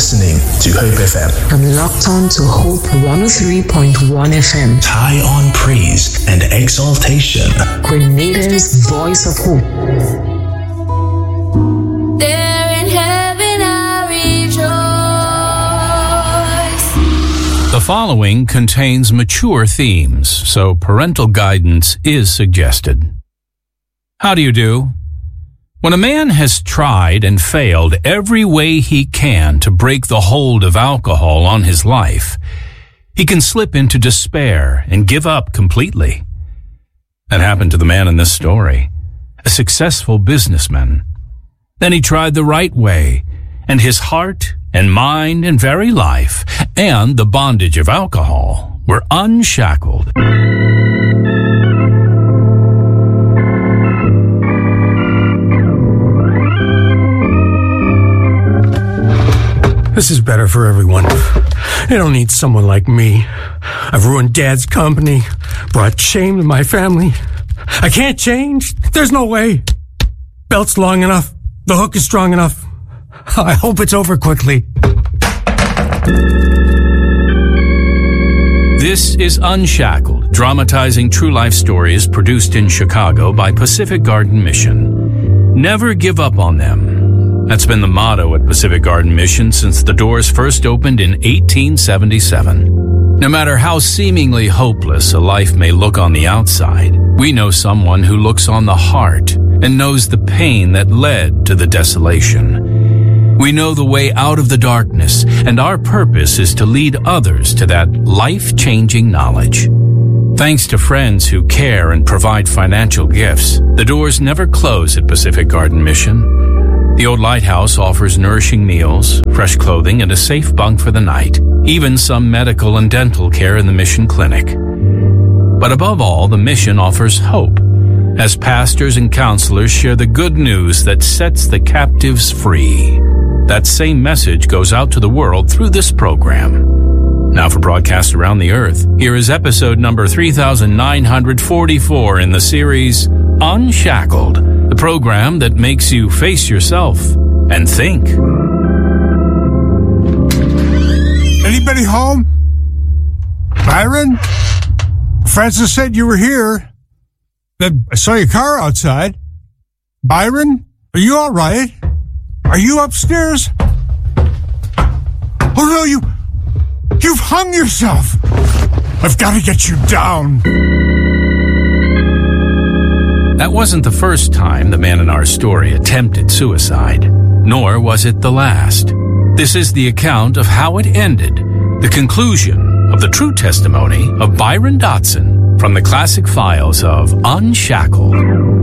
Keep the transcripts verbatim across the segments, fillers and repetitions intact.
listening to Hope F M. I'm locked on to Hope one oh three point one F M. High on praise and exaltation. Grenada's voice of hope. There in heaven I rejoice. The following contains mature themes, so parental guidance is suggested. How do you do? When a man has tried and failed every way he can to break the hold of alcohol on his life, he can slip into despair and give up completely. That happened to the man in this story, a successful businessman. Then he tried the right way, and his heart and mind and very life and the bondage of alcohol were unshackled. This is better for everyone. They don't need someone like me. I've ruined Dad's company, brought shame to my family. I can't change. There's no way. Belt's long enough. The hook is strong enough. I hope it's over quickly. This is Unshackled, dramatizing true life stories produced in Chicago by Pacific Garden Mission. Never give up on them. That's been the motto at Pacific Garden Mission since the doors first opened in eighteen seventy-seven. No matter how seemingly hopeless a life may look on the outside, we know someone who looks on the heart and knows the pain that led to the desolation. We know the way out of the darkness, and our purpose is to lead others to that life-changing knowledge. Thanks to friends who care and provide financial gifts, the doors never close at Pacific Garden Mission. The old lighthouse offers nourishing meals, fresh clothing, and a safe bunk for the night, even some medical and dental care in the mission clinic. But above all, the mission offers hope, as pastors and counselors share the good news that sets the captives free. That same message goes out to the world through this program. Now for broadcast around the earth, here is episode number three thousand nine hundred forty-four in the series Unshackled, the program that makes you face yourself and think. Anybody home? Byron? Francis said you were here. I saw your car outside. Byron, are you all right? Are you upstairs? Oh no, you... You've hung yourself. I've got to get you down. That wasn't the first time the man in our story attempted suicide, nor was it the last. This is the account of how it ended, the conclusion of the true testimony of Byron Dotson from the classic files of Unshackled.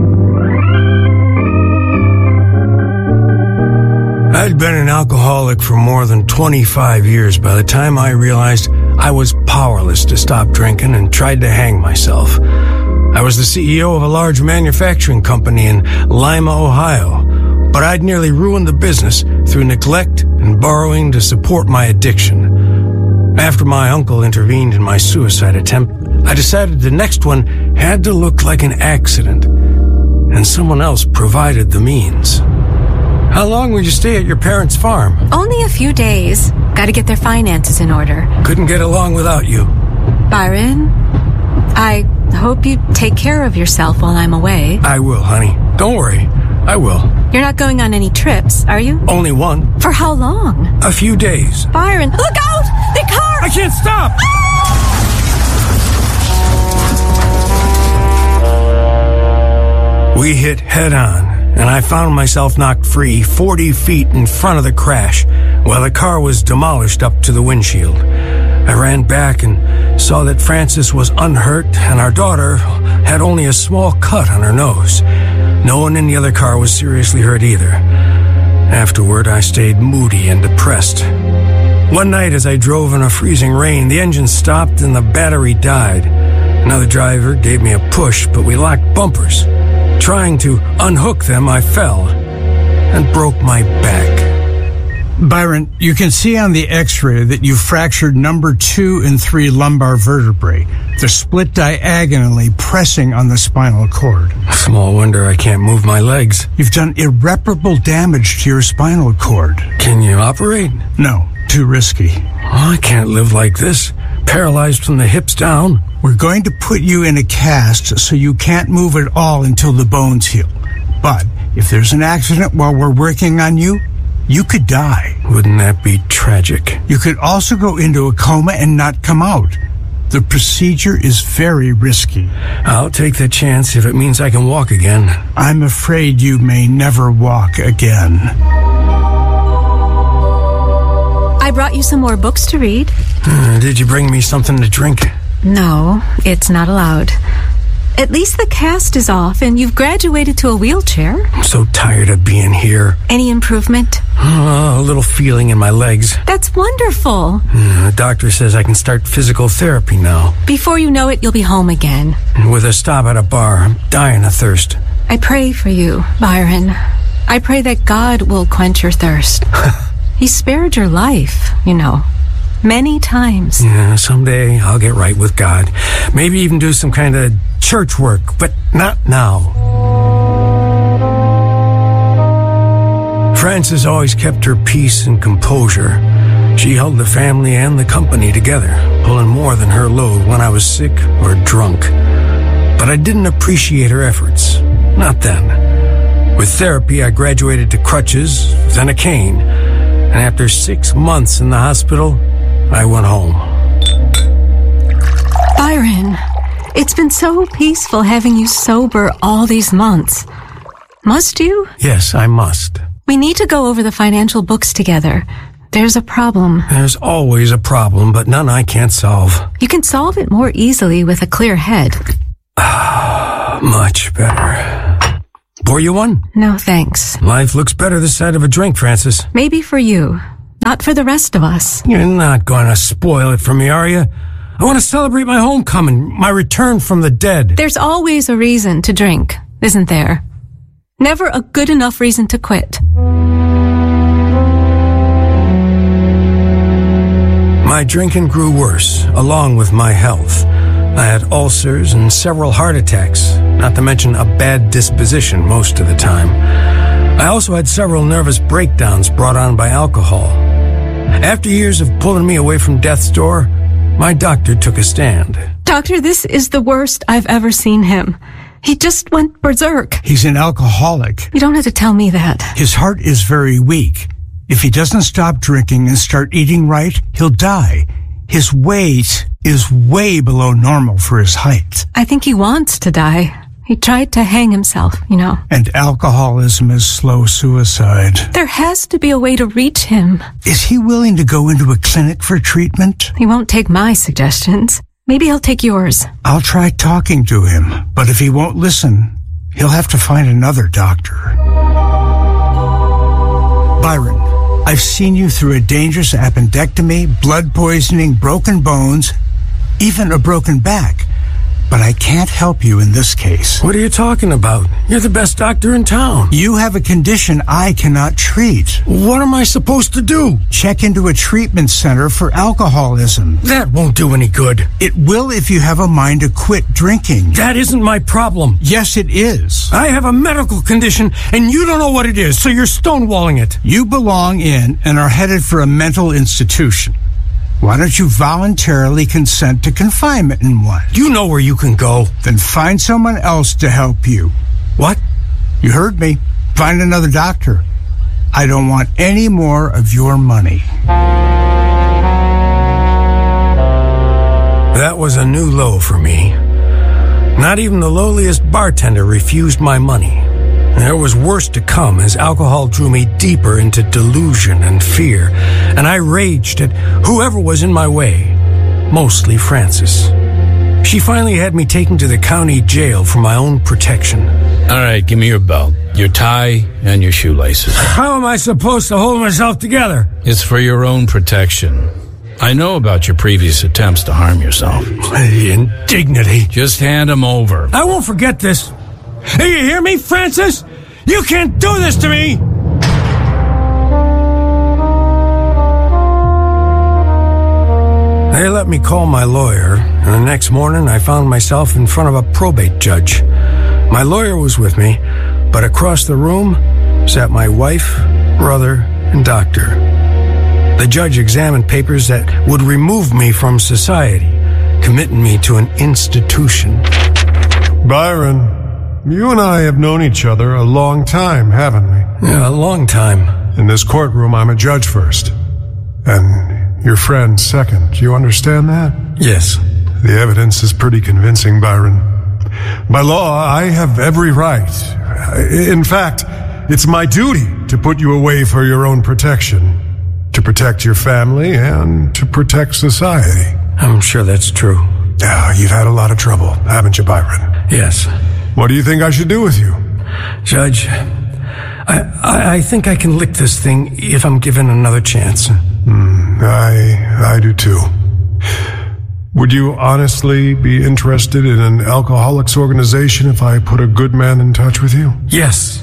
I'd been an alcoholic for more than twenty-five years by the time I realized I was powerless to stop drinking and tried to hang myself. I was the C E O of a large manufacturing company in Lima, Ohio, but I'd nearly ruined the business through neglect and borrowing to support my addiction. After my uncle intervened in my suicide attempt, I decided the next one had to look like an accident, and someone else provided the means. How long would you stay at your parents' farm? Only a few days. Got to get their finances in order. Couldn't get along without you. Byron, I hope you take care of yourself while I'm away. I will, honey. Don't worry. I will. You're not going on any trips, are you? Only one. For how long? A few days. Byron, look out! The car! I can't stop! Ah! We hit head on, and I found myself knocked free forty feet in front of the crash, while the car was demolished up to the windshield. I ran back and saw that Frances was unhurt, and our daughter had only a small cut on her nose. No one in the other car was seriously hurt either. Afterward, I stayed moody and depressed. One night as I drove in a freezing rain, the engine stopped and the battery died. Another driver gave me a push, but we locked bumpers. Trying to unhook them, I fell and broke my back. Byron, you can see on the x-ray that you fractured number two and three lumbar vertebrae. They're split diagonally, pressing on the spinal cord. Small wonder I can't move my legs. You've done irreparable damage to your spinal cord. Can you operate? No, too risky. Oh, I can't live like this. Paralyzed from the hips down. We're going to put you in a cast so you can't move at all until the bones heal. But if there's an accident while we're working on you, you could die. Wouldn't that be tragic? You could also go into a coma and not come out. The procedure is very risky. I'll take the chance if it means I can walk again. I'm afraid you may never walk again. I brought you some more books to read. Uh, did you bring me something to drink? No, it's not allowed. At least the cast is off and you've graduated to a wheelchair. I'm so tired of being here. Any improvement? Uh, a little feeling in my legs. That's wonderful. Uh, the doctor says I can start physical therapy now. Before you know it, you'll be home again. With a stop at a bar, I'm dying of thirst. I pray for you, Byron. I pray that God will quench your thirst. He spared your life, you know. Many times. Yeah, someday I'll get right with God. Maybe even do some kind of church work, but not now. Frances always kept her peace and composure. She held the family and the company together, pulling more than her load when I was sick or drunk. But I didn't appreciate her efforts. Not then. With therapy, I graduated to crutches, then a cane. And after six months in the hospital, I went home. Byron, it's been so peaceful having you sober all these months. Must you? Yes, I must. We need to go over the financial books together. There's a problem. There's always a problem, but none I can't solve. You can solve it more easily with a clear head. Much better. Pour you one? No, thanks. Life looks better this side of a drink, Frances. Maybe for you, not for the rest of us. You're not going to spoil it for me, are you? I want to celebrate my homecoming, my return from the dead. There's always a reason to drink, isn't there? Never a good enough reason to quit. My drinking grew worse, along with my health. I had ulcers and several heart attacks, not to mention a bad disposition most of the time. I also had several nervous breakdowns brought on by alcohol. After years of pulling me away from death's door, my doctor took a stand. Doctor, this is the worst I've ever seen him. He just went berserk. He's an alcoholic. You don't have to tell me that. His heart is very weak. If he doesn't stop drinking and start eating right, he'll die. His weight is way below normal for his height. I think he wants to die. He tried to hang himself, you know. And alcoholism is slow suicide. There has to be a way to reach him. Is he willing to go into a clinic for treatment? He won't take my suggestions. Maybe he'll take yours. I'll try talking to him, but if he won't listen, he'll have to find another doctor. Byron, I've seen you through a dangerous appendectomy, blood poisoning, broken bones, even a broken back. But I can't help you in this case. What are you talking about? You're the best doctor in town. You have a condition I cannot treat. What am I supposed to do? Check into a treatment center for alcoholism. That won't do any good. It will if you have a mind to quit drinking. That isn't my problem. Yes, it is. I have a medical condition, and you don't know what it is, so you're stonewalling it. You belong in and are headed for a mental institution. Why don't you voluntarily consent to confinement in one? You know where you can go. Then find someone else to help you. What? You heard me. Find another doctor. I don't want any more of your money. That was a new low for me. Not even the lowliest bartender refused my money. There was worse to come as alcohol drew me deeper into delusion and fear, and I raged at whoever was in my way, mostly Frances. She finally had me taken to the county jail for my own protection. All right, give me your belt, your tie, and your shoelaces. How am I supposed to hold myself together? It's for your own protection. I know about your previous attempts to harm yourself. The indignity. Just hand them over. I won't forget this. Hey, you hear me, Frances? You can't do this to me! let me call my lawyer, and the next morning I found myself in front of a probate judge. My lawyer was with me, but across the room sat my wife, brother, and doctor. The judge examined papers that would remove me from society, committing me to an institution. Byron, you and I have known each other a long time, haven't we? Yeah, a long time. In this courtroom, I'm a judge first, and your friend second. You understand that? Yes. The evidence is pretty convincing, Byron. By law, I have every right. In fact, it's my duty to put you away for your own protection, to protect your family and to protect society. I'm sure that's true. Yeah, you've had a lot of trouble, haven't you, Byron? Yes. What do you think I should do with you? Judge, I, I, I think I can lick this thing if I'm given another chance. Mm, I, I do too. Would you honestly be interested in an alcoholics organization if I put a good man in touch with you? Yes.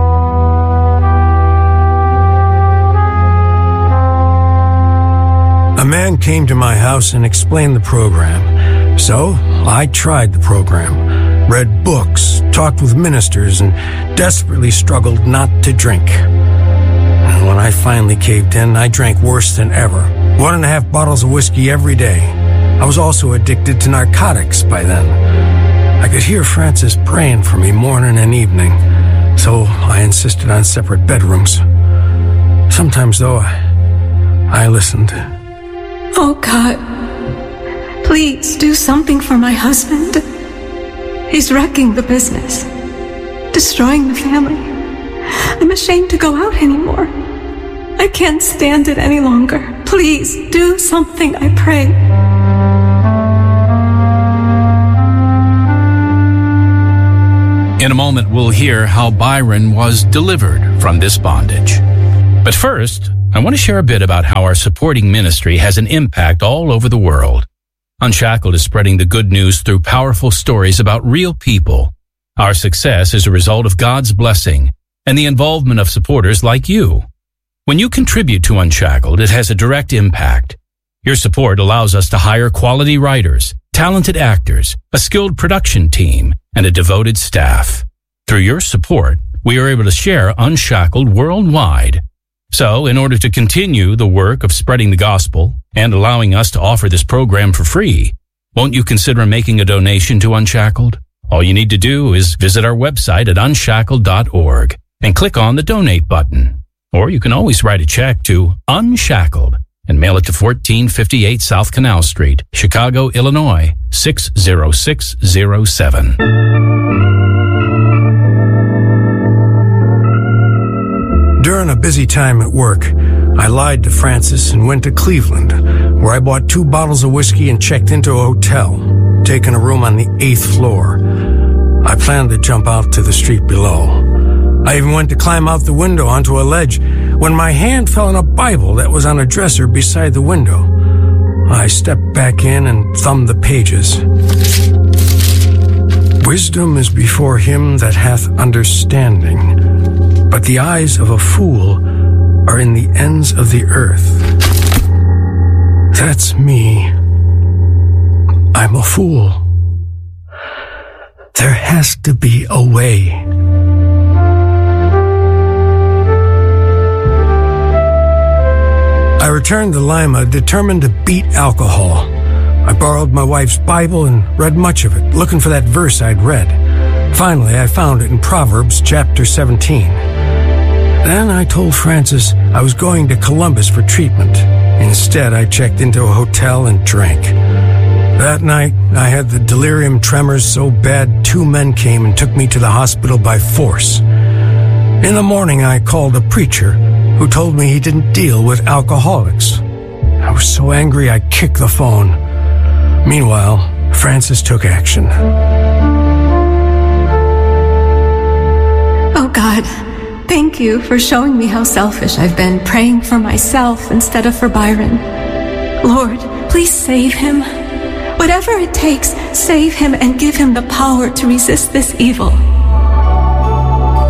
A man came to my house and explained the program. So I tried the program, read books, talked with ministers, and desperately struggled not to drink. And when I finally caved in, I drank worse than ever. One and a half bottles of whiskey every day. I was also addicted to narcotics by then. I could hear Francis praying for me morning and evening, so I insisted on separate bedrooms. Sometimes, though, I, I listened. Oh, God, please do something for my husband. He's wrecking the business, destroying the family. I'm ashamed to go out anymore. I can't stand it any longer. Please do something, I pray. In a moment, we'll hear how Byron was delivered from this bondage. But first, I want to share a bit about how our supporting ministry has an impact all over the world. Unshackled is spreading the good news through powerful stories about real people. Our success is a result of God's blessing and the involvement of supporters like you. When you contribute to Unshackled, it has a direct impact. Your support allows us to hire quality writers, talented actors, a skilled production team, and a devoted staff. Through your support, we are able to share Unshackled worldwide. So, in order to continue the work of spreading the gospel and allowing us to offer this program for free, won't you consider making a donation to Unshackled? All you need to do is visit our website at unshackled dot org and click on the donate button. Or you can always write a check to Unshackled and mail it to fourteen fifty-eight South Canal Street, Chicago, Illinois, six zero six zero seven. During a busy time at work, I lied to Francis and went to Cleveland, where I bought two bottles of whiskey and checked into a hotel, taking a room on the eighth floor. I planned to jump out to the street below. I even went to climb out the window onto a ledge when my hand fell on a Bible that was on a dresser beside the window. I stepped back in and thumbed the pages. Wisdom is before him that hath understanding, but the eyes of a fool are in the ends of the earth. That's me. I'm a fool. There has to be a way. I returned to Lima, determined to beat alcohol. I borrowed my wife's Bible and read much of it, looking for that verse I'd read. Finally, I found it in Proverbs chapter seventeen. Then I told Francis I was going to Columbus for treatment. Instead, I checked into a hotel and drank. That night, I had the delirium tremors so bad, two men came and took me to the hospital by force. In the morning, I called a preacher who told me he didn't deal with alcoholics. I was so angry, I kicked the phone. Meanwhile, Francis took action. Oh, God, thank you for showing me how selfish I've been, praying for myself instead of for Byron. Lord, please save him. Whatever it takes, save him and give him the power to resist this evil.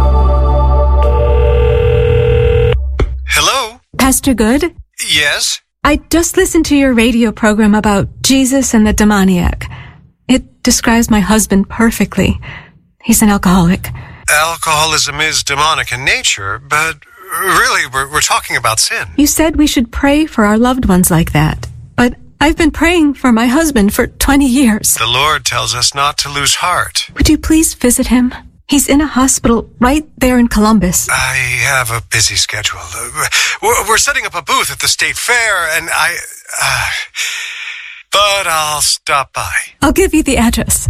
Hello? Pastor Good? Yes? I just listened to your radio program about Jesus and the demoniac. It describes my husband perfectly. He's an alcoholic. Alcoholism is demonic in nature, but really, we're, we're talking about sin. You said we should pray for our loved ones like that. But I've been praying for my husband for twenty years. The Lord tells us not to lose heart. Would you please visit him? He's in a hospital right there in Columbus. I have a busy schedule. Uh, we're, we're setting up a booth at the state fair, and I... Uh, but I'll stop by. I'll give you the address.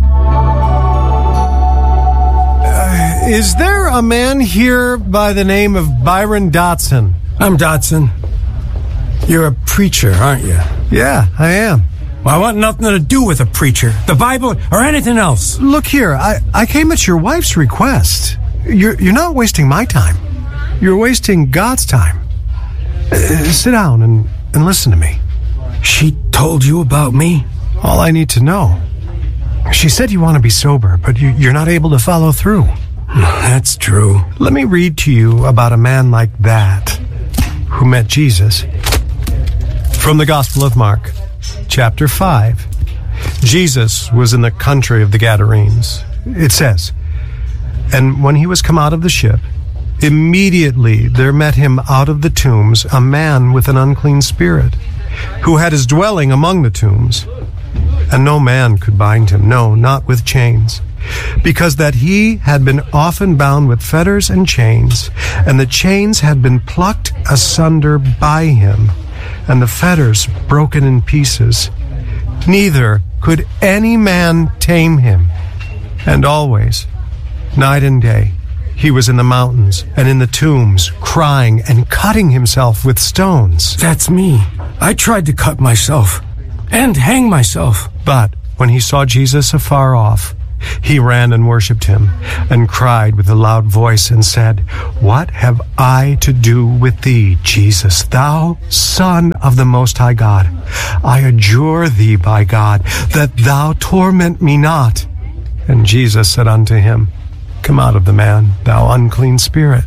Uh, is there a man here by the name of Byron Dotson? I'm Dotson. You're a preacher, aren't you? Yeah, I am. Well, I want nothing to do with a preacher, the Bible, or anything else. Look here, I, I came at your wife's request. You're, you're not wasting my time. You're wasting God's time. Uh, sit down and, and listen to me. She told you about me? All I need to know. She said you want to be sober, but you, you're not able to follow through. That's true. Let me read to you about a man like that who met Jesus. From the Gospel of Mark, chapter five. Jesus was in the country of the Gadarenes. It says, "And when he was come out of the ship, immediately there met him out of the tombs a man with an unclean spirit, who had his dwelling among the tombs. And no man could bind him, no, not with chains, because that he had been often bound with fetters and chains, and the chains had been plucked asunder by him, and the fetters broken in pieces. Neither could any man tame him. And always, night and day, he was in the mountains and in the tombs, crying and cutting himself with stones." That's me. I tried to cut myself and hang myself. But when he saw Jesus afar off, he ran and worshipped him, and cried with a loud voice, and said, "What have I to do with thee, Jesus, thou Son of the Most High God? I adjure thee by God, that thou torment me not." And Jesus said unto him, "Come out of the man, thou unclean spirit."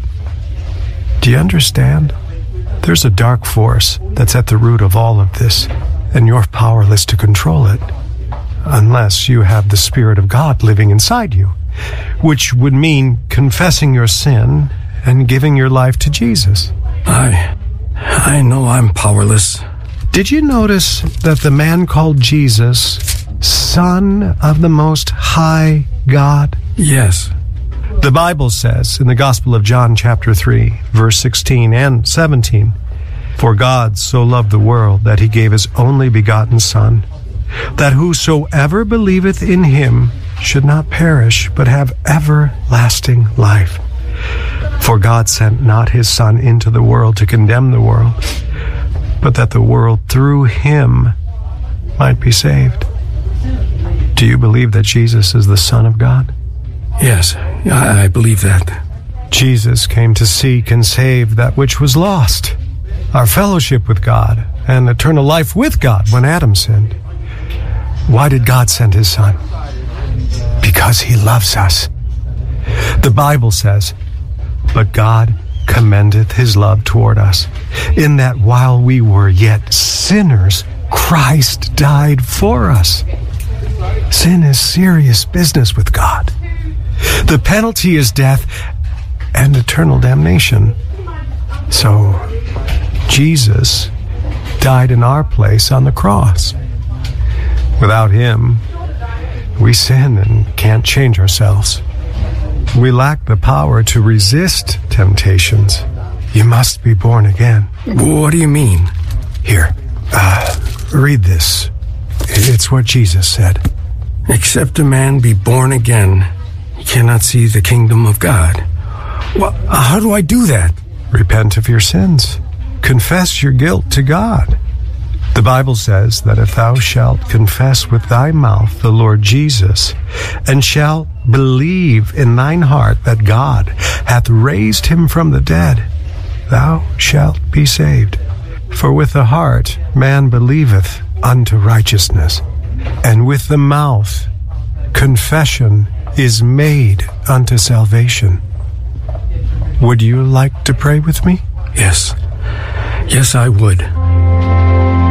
Do you understand? There's a dark force that's at the root of all of this, and you're powerless to control it, unless you have the Spirit of God living inside you, which would mean confessing your sin and giving your life to Jesus. I... I know I'm powerless. Did you notice that the man called Jesus Son of the Most High God? Yes. The Bible says in the Gospel of John chapter three, verse sixteen and seventeen, "For God so loved the world that he gave his only begotten Son, that whosoever believeth in him should not perish, but have everlasting life. For God sent not his Son into the world to condemn the world, but that the world through him might be saved." Do you believe that Jesus is the Son of God? Yes, I, I believe that. Jesus came to seek and save that which was lost, our fellowship with God and eternal life with God when Adam sinned. Why did God send his Son? Because he loves us. The Bible says, "But God commendeth his love toward us, in that while we were yet sinners, Christ died for us." Sin is serious business with God. The penalty is death and eternal damnation. So, Jesus died in our place on the cross. Without him, we sin and can't change ourselves. We lack the power to resist temptations. You must be born again. What do you mean? Here, uh, read this. It's what Jesus said. "Except a man be born again, he cannot see the kingdom of God." Well, how do I do that? Repent of your sins. Confess your guilt to God. The Bible says that if thou shalt confess with thy mouth the Lord Jesus, and shalt believe in thine heart that God hath raised him from the dead, thou shalt be saved. For with the heart man believeth unto righteousness, and with the mouth confession is made unto salvation. Would you like to pray with me? Yes. Yes, I would.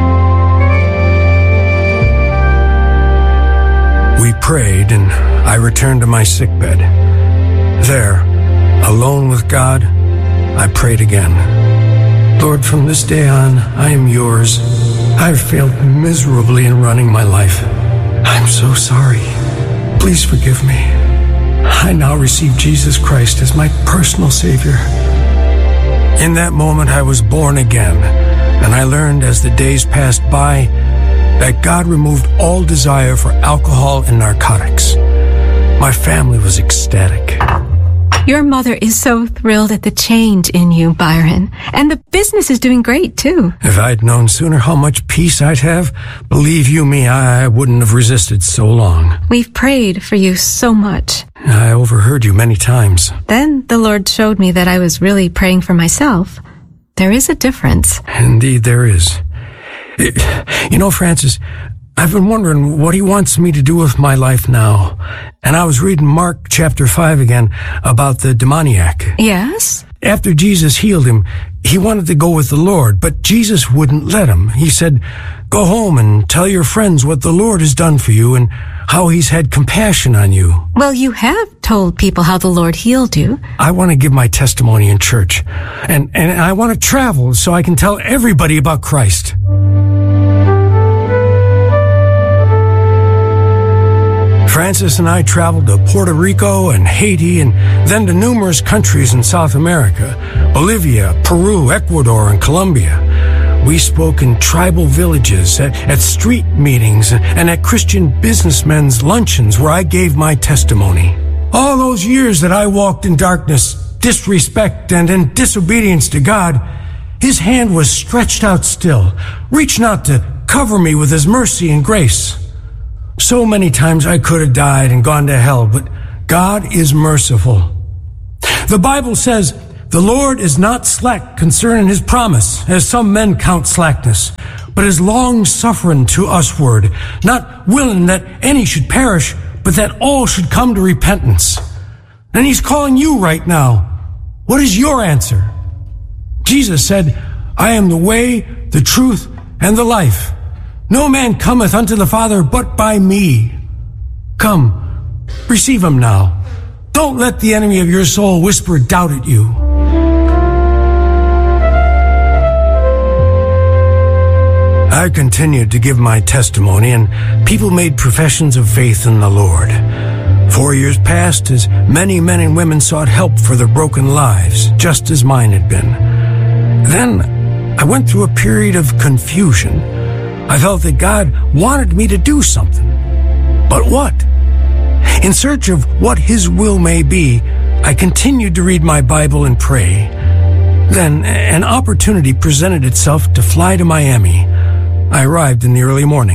We prayed, and I returned to my sickbed. There, alone with God, I prayed again. Lord, from this day on, I am yours. I've failed miserably in running my life. I'm so sorry. Please forgive me. I now receive Jesus Christ as my personal Savior. In that moment, I was born again, and I learned as the days passed by that God removed all desire for alcohol and narcotics. My family was ecstatic. Your mother is so thrilled at the change in you, Byron. And the business is doing great, too. If I'd known sooner how much peace I'd have, believe you me, I wouldn't have resisted so long. We've prayed for you so much. I overheard you many times. Then the Lord showed me that I was really praying for myself. There is a difference. Indeed, there is. You know, Francis, I've been wondering what he wants me to do with my life now. And I was reading Mark chapter five again about the demoniac. Yes? After Jesus healed him, he wanted to go with the Lord, but Jesus wouldn't let him. He said, "Go home and tell your friends what the Lord has done for you and how he's had compassion on you." Well, you have told people how the Lord healed you. I want to give my testimony in church, and, and I want to travel so I can tell everybody about Christ. Francis and I traveled to Puerto Rico and Haiti and then to numerous countries in South America, Bolivia, Peru, Ecuador, and Colombia. We spoke in tribal villages, at, at street meetings, and at Christian businessmen's luncheons where I gave my testimony. All those years that I walked in darkness, disrespect, and in disobedience to God, His hand was stretched out still, reaching out to cover me with His mercy and grace. So many times I could have died and gone to hell, but God is merciful. The Bible says, "The Lord is not slack concerning His promise, as some men count slackness, but is long-suffering to usward, not willing that any should perish, but that all should come to repentance." And He's calling you right now. What is your answer? Jesus said, "I am the way, the truth, and the life. No man cometh unto the Father but by me." Come, receive Him now. Don't let the enemy of your soul whisper doubt at you. I continued to give my testimony, and people made professions of faith in the Lord. Four years passed as many men and women sought help for their broken lives, just as mine had been. Then I went through a period of confusion. I felt that God wanted me to do something. But what? In search of what His will may be, I continued to read my Bible and pray. Then an opportunity presented itself to fly to Miami. I arrived in the early morning.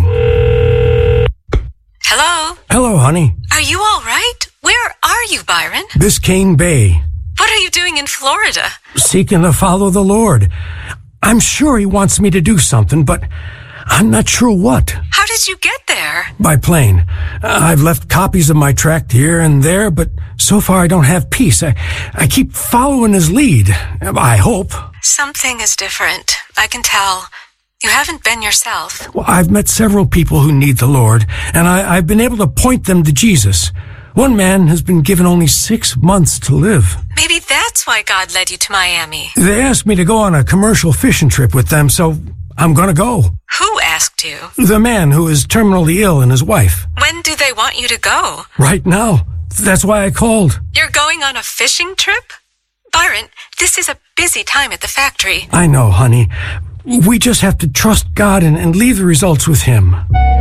Hello? Hello, honey. Are you all right? Where are you, Byron? Biscayne Bay. What are you doing in Florida? Seeking to follow the Lord. I'm sure He wants me to do something, but I'm not sure what. How did you get there? By plane. I've left copies of my tract here and there, but so far I don't have peace. I, I keep following His lead. I hope. Something is different. I can tell. You haven't been yourself. Well, I've met several people who need the Lord, and I, I've been able to point them to Jesus. One man has been given only six months to live. Maybe that's why God led you to Miami. They asked me to go on a commercial fishing trip with them, so I'm gonna go. Who asked you? The man who is terminally ill and his wife. When do they want you to go? Right now. That's why I called. You're going on a fishing trip? Byron, this is a busy time at the factory. I know, honey. We just have to trust God and, and leave the results with Him.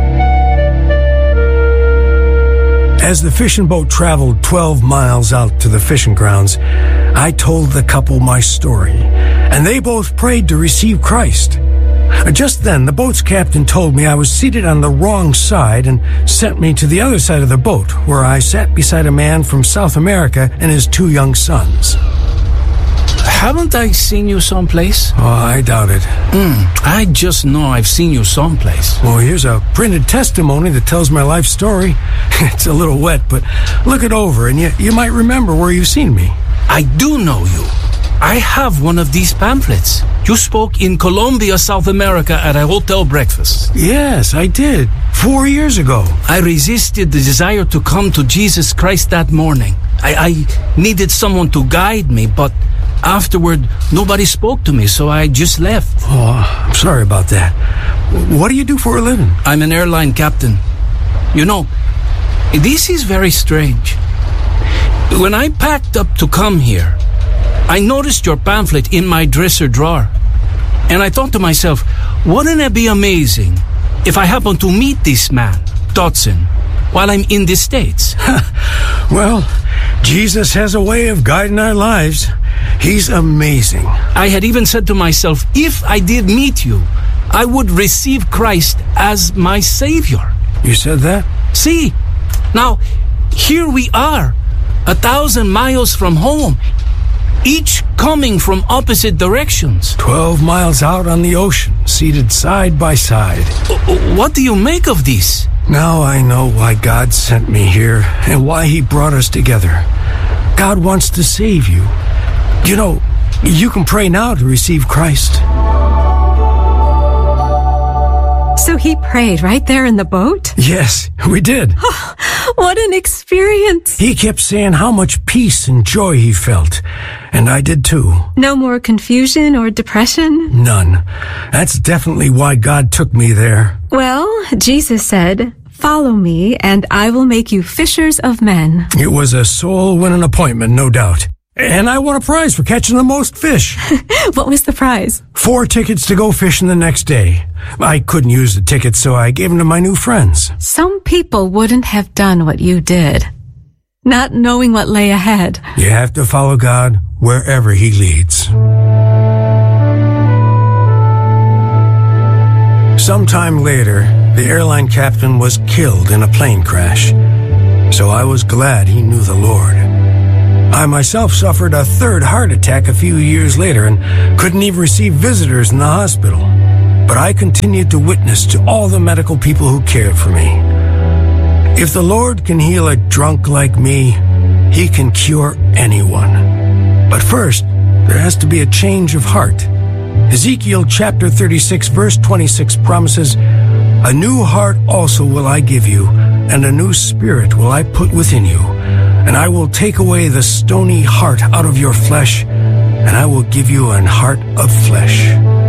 As the fishing boat traveled twelve miles out to the fishing grounds, I told the couple my story, and they both prayed to receive Christ. Just then, the boat's captain told me I was seated on the wrong side and sent me to the other side of the boat, where I sat beside a man from South America and his two young sons. Haven't I seen you someplace? Oh, I doubt it. Mm, I just know I've seen you someplace. Well, here's a printed testimony that tells my life story. It's a little wet, but look it over and you, you might remember where you've seen me. I do know you. I have one of these pamphlets. You spoke in Colombia, South America at a hotel breakfast. Yes, I did. Four years ago. I resisted the desire to come to Jesus Christ that morning. I, I needed someone to guide me, but afterward, nobody spoke to me, so I just left. Oh, I'm sorry about that. What do you do for a living? I'm an airline captain. You know, this is very strange. When I packed up to come here, I noticed your pamphlet in my dresser drawer. And I thought to myself, wouldn't it be amazing if I happened to meet this man, Dodson, while I'm in the States? Well, Jesus has a way of guiding our lives. He's amazing. I had even said to myself, if I did meet you, I would receive Christ as my Savior. You said that? See, now, here we are, a thousand miles from home, each coming from opposite directions. Twelve miles out on the ocean, seated side by side. What do you make of this? Now I know why God sent me here and why He brought us together. God wants to save you. You know, you can pray now to receive Christ. So he prayed right there in the boat? Yes, we did. Oh, what an experience. He kept saying how much peace and joy he felt. And I did too. No more confusion or depression? None. That's definitely why God took me there. Well, Jesus said, "Follow me, and I will make you fishers of men." It was a soul-winning appointment, no doubt. And I won a prize for catching the most fish. What was the prize? Four tickets to go fishing the next day. I couldn't use the tickets, so I gave them to my new friends. Some people wouldn't have done what you did, not knowing what lay ahead. You have to follow God wherever He leads. Sometime later, the airline captain was killed in a plane crash, so I was glad he knew the Lord. I myself suffered a third heart attack a few years later and couldn't even receive visitors in the hospital. But I continued to witness to all the medical people who cared for me. If the Lord can heal a drunk like me, He can cure anyone. But first, there has to be a change of heart. Ezekiel chapter thirty-six, verse twenty-six promises, "A new heart also will I give you, and a new spirit will I put within you. And I will take away the stony heart out of your flesh, and I will give you an heart of flesh."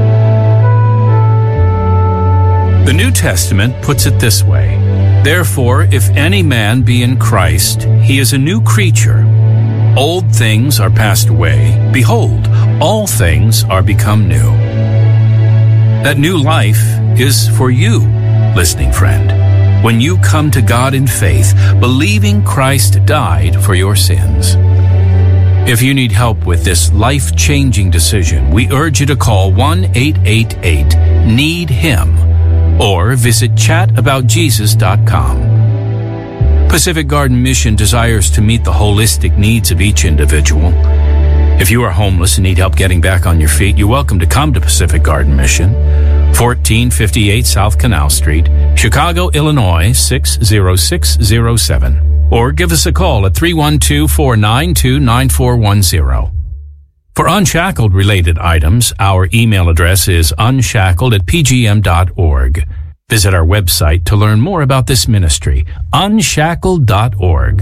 The New Testament puts it this way: "Therefore, if any man be in Christ, he is a new creature. Old things are passed away. Behold, all things are become new." That new life is for you, listening friend, when you come to God in faith, believing Christ died for your sins. If you need help with this life-changing decision, we urge you to call one eight eight eight, need him or visit chat about jesus dot com. Pacific Garden Mission desires to meet the holistic needs of each individual. If you are homeless and need help getting back on your feet, you're welcome to come to Pacific Garden Mission, fourteen fifty-eight South Canal Street, Chicago, Illinois, six zero six zero seven. Or give us a call at three one two, four nine two, nine four one zero. For Unshackled-related items, our email address is unshackled at p g m dot org. Visit our website to learn more about this ministry, unshackled dot org.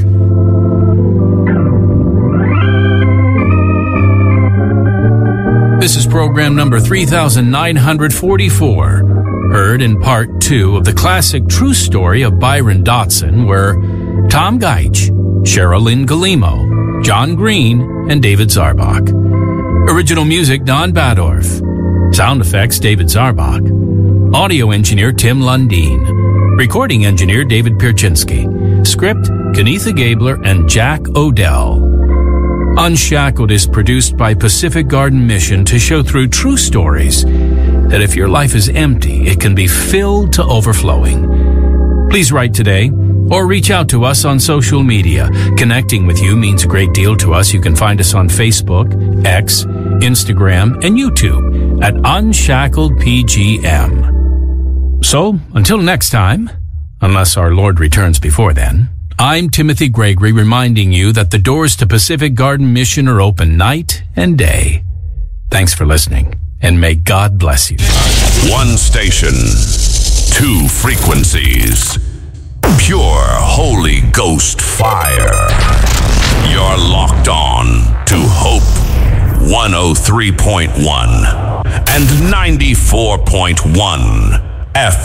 This is program number three thousand nine hundred forty-four, heard in part two of the classic true story of Byron Dotson, where Tom Geich, Cheryl Lynn Galimo, John Green, and David Zarbach. Original music, Don Badorf. Sound effects, David Zarbach. Audio engineer, Tim Lundeen. Recording engineer, David Pierczynski. Script, Kenitha Gabler and Jack Odell. Unshackled is produced by Pacific Garden Mission to show through true stories that if your life is empty, it can be filled to overflowing. Please write today or reach out to us on social media. Connecting with you means a great deal to us. You can find us on Facebook, X, Instagram, and YouTube at Unshackled P G M. So, until next time, unless our Lord returns before then, I'm Timothy Gregory, reminding you that the doors to Pacific Garden Mission are open night and day. Thanks for listening, and may God bless you. One station, two frequencies, pure Holy Ghost fire. You're locked on to Hope one oh three point one and ninety-four point one F